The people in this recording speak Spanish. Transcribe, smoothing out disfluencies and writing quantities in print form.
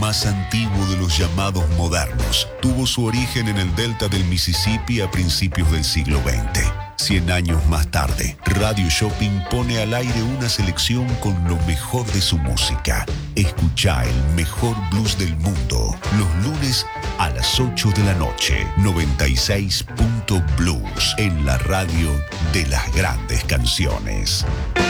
más antiguo de los llamados modernos, tuvo su origen en el delta del Mississippi a principios del siglo XX. 100 años más tarde, Radio Shopping pone al aire una selección con lo mejor de su música. Escuchá el mejor blues del mundo los lunes a las 8 de la noche. 96.blues en la radio de las grandes canciones.